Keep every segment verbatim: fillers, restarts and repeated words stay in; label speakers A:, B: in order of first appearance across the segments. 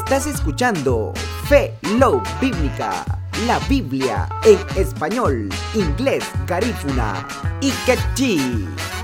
A: Estás escuchando Fe Love Bíblica, la Biblia en español, inglés, garífuna y quechí.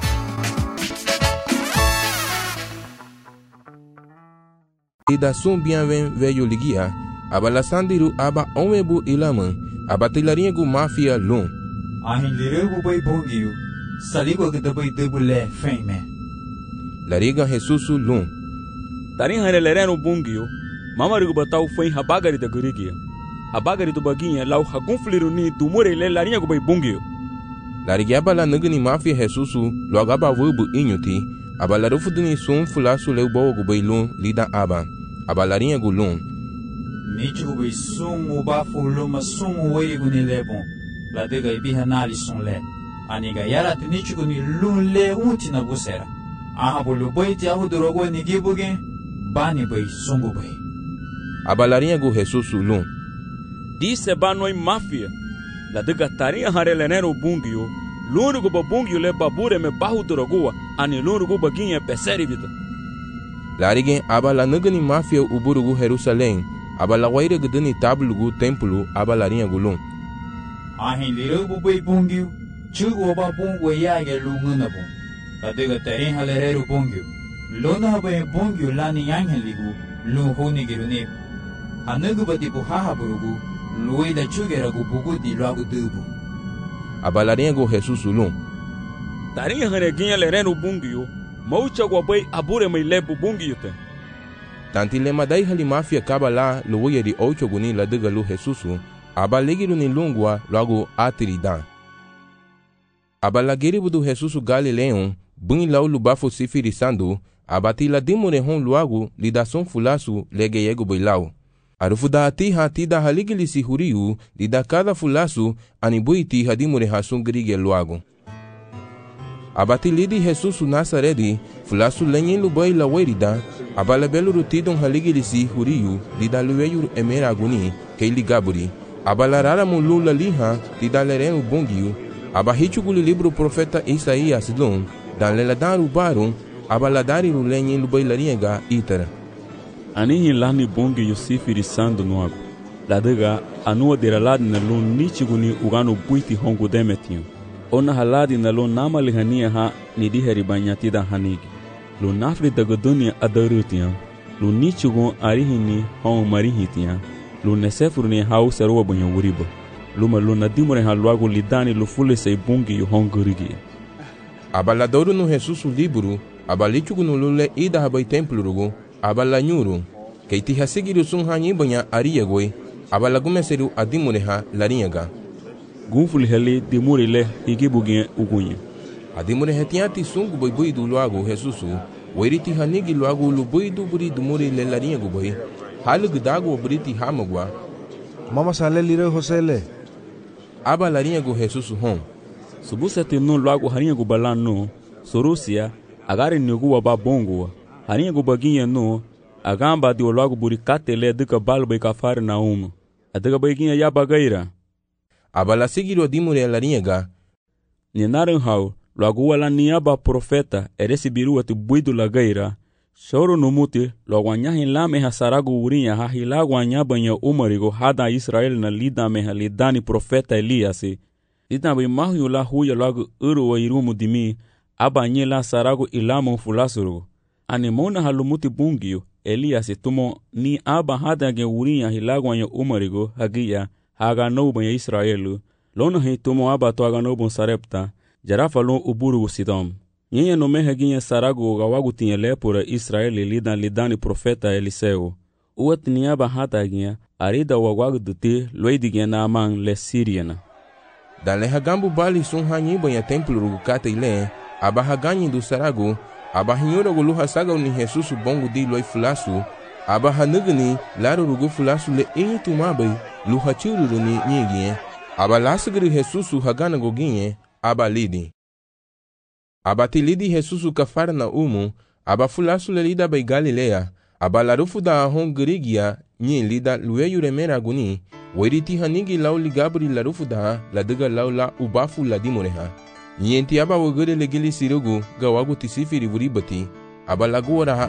B: Ida sun bienven veio ligia, abala sandiru aba omebu ilaman, abatilarinha gu mafia lun.
C: Ahin liregu bai bongiu, saligo que debai debule feme.
B: Lariga Jesusu lun.
D: Tarin hanelereno bungio, mamarigu batau foi habagari da gurigia. Habagari do baguinha lau hagunfliru ni do murele larinha gu bai bungio.
B: Lariga abala nagani mafia Jesusu logo abavubu inyuti, abalarufu dini sun fulasu leu boa gu bai lun lida aba, abalarinha gu lun.
C: Nichi gu bai sun ubafu luma sun uwei gu ni lebon, la dega ibiha nali sun le. Aniga yara te nichi gu ni lun le unti na busera. Aha bulu bai ti ahu durogo ni gibuge, bani bai sungu bai.
B: Abalarinha gu Jesusu lun.
D: Disse banoi mafia, la dega tarinha hanelereno bungio, lunu gu babungio le babure me bahu durogoa, ani lunu gu baguinha peseri vida.
B: Larigen abala nagani mafia uburugu Jerusalém, abala waire gudani tablugu templo abalarinha gu lun.
C: Ahin lirugu bai bungio, chugu oba bungu yage lunguna bung. La dega tarin halerero bungio, luna bai bungio lani yangen ligu, lun honi girune. Anugu bati buhaha burugu, luwe da chugera gu bugu di lagu dubu.
B: Abalarinha gu Jesusu lun.
D: Tarinha haneguinha lereno bungio, maucha gu bai abure mai lebu bungio te.
B: Tanti lema dai hali mafia kabala luwe di ocho guni la dega lu Jesusu, abaligiru ni lungua logo atiridan. Abalagiribu do Jesusu Galileon, bun lau lubafo sifirisando, abatila dimorehon luago lidason fulasu legeyego boilau. Arufu da ati hati da haligili si huriu, lida cada fulasu anibuiti hadimurehasun grige luago. Abatilidi Jesusu Nazaredi, fulasu lenyen lubai la werida, abalabelu rutidon haligili si huriu, lida lueyu emeraguni, keili gaburi, abalarara mulula liha, lida lerenu bongiu, abahichuguli libro profeta Isaías lun, dan leladaru barum, abaladari rulenyen lubai lariega itara.
D: Ani lani bongi yosifiri sando nuago. La dega anua dira ladi na lun nichiguni ugano buiti hongu demetinho. Ona haladi na lun nama lihania ha ni diheri banyatida hanigi. Lun nafri daga dunia adarutiya. Lun nichigun arihini hong marihitiya. Lun nesefuru ni hau serua bunya wuriba. Luma luna dimore ha luago lidani lufule sei bungi yu hongurigi.
B: Abaladoru no Jesusu libro, abalichugu no lule ida habai templo rugo, abalanyuru, keiti hasigiru sun hanyi banya ariyagoi, abalagumeseru adimureha larinyaga.
D: Gunfuli heli dimuri le higibugin ugunye.
B: Adimureha tiati sungu boi boi du luago Jesusu, wairiti hanigi luago lu boi du buri dumuri le larinyagu boi, halu gudago buriti hamagwa.
E: Mama sale lire Josele.
B: Aba larinyagu Jesusu hon.
D: Subuseti no luago harinyagu balano, sorusia, agari nugu waba bongo. Harinha gu baguinha no, a gamba de logo buricate le duca balba e cafar na uma. A duca baguinha ya bagaira.
B: A bala seguiu dimure larinha ga.
D: Ninaran hau, logo ela niaba profeta, e recebiru atu buido lagaira. Choro no muti, logo anyahin la meha sarago urinha, ha hilago anyabanha umarigo, hada Israel na lida meha lidani profeta Eliasi. Lida bai mahu la huya logo uru wa irumu dimi, abanye la sarago ilamo fulasuru. Anemona halumuti bungio, Elias tumo ni aba hada ge urinha hilagwanya umarigo, hagia, haga noubanya Israelu, lona he tumo aba to haga noubon sarepta, jarafa lon uburu sidom. Nyenye no meha ginha sarago gawagu tinha lepura Israeli lidan lidani profeta Eliseu. Uat ni aba hada ginha, arida wagwagu duti, loidi ginha na amang le Siriana.
B: Dale hagambu bali sun hanyi banya templo rugukate ile, aba haganyi du sarago, aba hinyora gulu hasaga ni Jesusu bongo di loi fulasu, aba hanugani laro rugu fulasu le inyi tumabai, lu hachuru ni nyigien, aba lasagri Jesusu hagana goginye, aba lidi. Aba tilidi Jesusu kafara na umu, aba fulasu le lida bai Galilea, aba larufu da ahon girigia, nyi lida lueyu remera guni, wairiti hanigi lau ligabri larufu da, la diga lau la ubafu la dimureha. Nyenti aba wagere legili sirugu, gawagu tisifiri vuribati, aba laguara